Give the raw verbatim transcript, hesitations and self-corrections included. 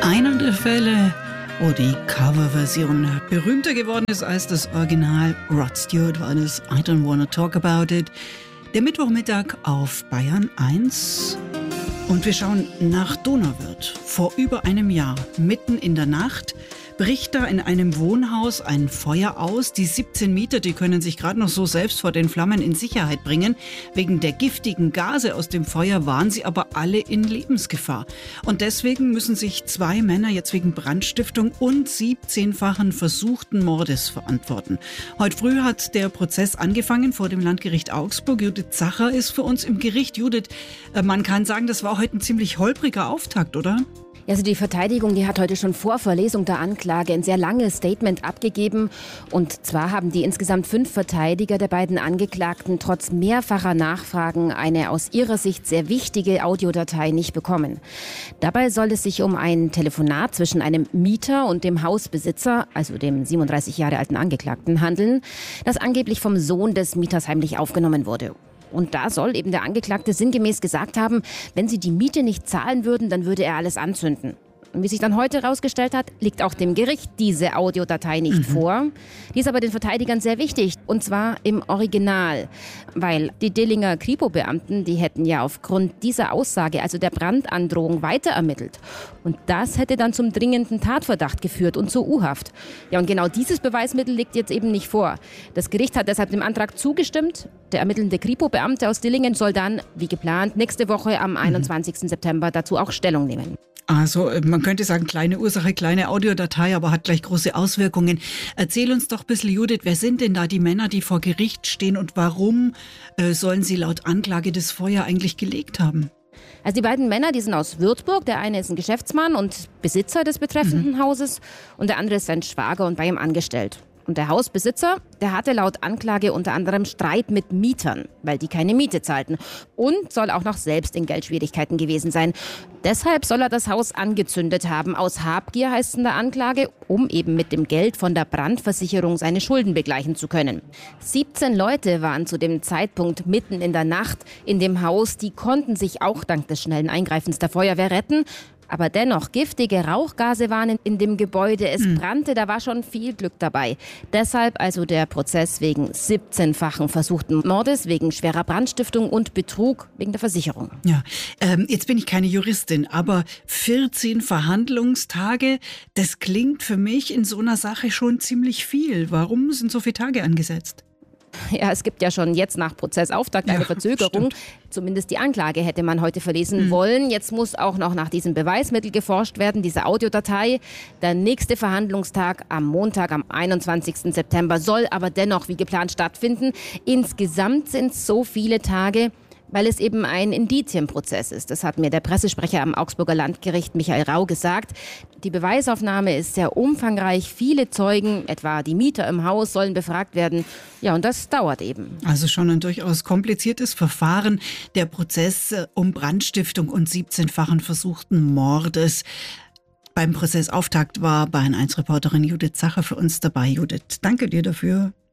Einer der Fälle, wo die Coverversion berühmter geworden ist als das Original. Rod Stewart war das I Don't Wanna Talk About It. Der Mittwochmittag auf Bayern eins. Und wir schauen nach Donauwörth. Vor über einem Jahr, mitten in der Nacht, bricht da in einem Wohnhaus ein Feuer aus. Die siebzehn Mieter, die können sich gerade noch so selbst vor den Flammen in Sicherheit bringen. Wegen der giftigen Gase aus dem Feuer waren sie aber alle in Lebensgefahr. Und deswegen müssen sich zwei Männer jetzt wegen Brandstiftung und siebzehnfachen versuchten Mordes verantworten. Heute früh hat der Prozess angefangen vor dem Landgericht Augsburg. Judith Zacher ist für uns im Gericht. Judith, man kann sagen, das war heute ein ziemlich holpriger Auftakt, oder? Also die Verteidigung, die hat heute schon vor Verlesung der Anklage ein sehr langes Statement abgegeben. Und zwar haben die insgesamt fünf Verteidiger der beiden Angeklagten trotz mehrfacher Nachfragen eine aus ihrer Sicht sehr wichtige Audiodatei nicht bekommen. Dabei soll es sich um ein Telefonat zwischen einem Mieter und dem Hausbesitzer, also dem siebenunddreißig Jahre alten Angeklagten, handeln, das angeblich vom Sohn des Mieters heimlich aufgenommen wurde. Und da soll eben der Angeklagte sinngemäß gesagt haben, wenn sie die Miete nicht zahlen würden, dann würde er alles anzünden. Und wie sich dann heute herausgestellt hat, liegt auch dem Gericht diese Audiodatei nicht mhm. vor. Die ist aber den Verteidigern sehr wichtig, und zwar im Original. Weil die Dillinger Kripo-Beamten, die hätten ja aufgrund dieser Aussage, also der Brandandrohung, weiterermittelt. Und das hätte dann zum dringenden Tatverdacht geführt und zur U-Haft. Ja, und genau dieses Beweismittel liegt jetzt eben nicht vor. Das Gericht hat deshalb dem Antrag zugestimmt. Der ermittelnde Kripo-Beamte aus Dillingen soll dann, wie geplant, nächste Woche am einundzwanzigsten September dazu auch Stellung nehmen. Also man könnte sagen, kleine Ursache, kleine Audiodatei, aber hat gleich große Auswirkungen. Erzähl uns doch ein bisschen, Judith, wer sind denn da die Männer, die vor Gericht stehen, und warum äh, sollen sie laut Anklage das Feuer eigentlich gelegt haben? Also die beiden Männer, die sind aus Würzburg. Der eine ist ein Geschäftsmann und Besitzer des betreffenden mhm. Hauses und der andere ist sein Schwager und bei ihm angestellt. Und der Hausbesitzer, der hatte laut Anklage unter anderem Streit mit Mietern, weil die keine Miete zahlten. Und soll auch noch selbst in Geldschwierigkeiten gewesen sein. Deshalb soll er das Haus angezündet haben. Aus Habgier heißt es in der Anklage, um eben mit dem Geld von der Brandversicherung seine Schulden begleichen zu können. siebzehn Leute waren zu dem Zeitpunkt mitten in der Nacht in dem Haus. Die konnten sich auch dank des schnellen Eingreifens der Feuerwehr retten. Aber dennoch, giftige Rauchgase waren in dem Gebäude, es brannte, da war schon viel Glück dabei. Deshalb also der Prozess wegen siebzehnfachen versuchten Mordes, wegen schwerer Brandstiftung und Betrug wegen der Versicherung. Ja, ähm, jetzt bin ich keine Juristin, aber vierzehn Verhandlungstage, das klingt für mich in so einer Sache schon ziemlich viel. Warum sind so viele Tage angesetzt? Ja, es gibt ja schon jetzt nach Prozessauftakt eine ja, Verzögerung. Stimmt. Zumindest die Anklage hätte man heute verlesen mhm. wollen. Jetzt muss auch noch nach diesem Beweismittel geforscht werden, diese Audiodatei. Der nächste Verhandlungstag am Montag, am einundzwanzigsten September, soll aber dennoch wie geplant stattfinden. Insgesamt sind es so viele Tage, weil es eben ein Indizienprozess ist. Das hat mir der Pressesprecher am Augsburger Landgericht Michael Rau gesagt. Die Beweisaufnahme ist sehr umfangreich. Viele Zeugen, etwa die Mieter im Haus, sollen befragt werden. Ja, und das dauert eben. Also schon ein durchaus kompliziertes Verfahren. Der Prozess um Brandstiftung und siebzehnfachen versuchten Mordes. Beim Prozessauftakt war Bayern eins Reporterin Judith Zacher für uns dabei. Judith, danke dir dafür.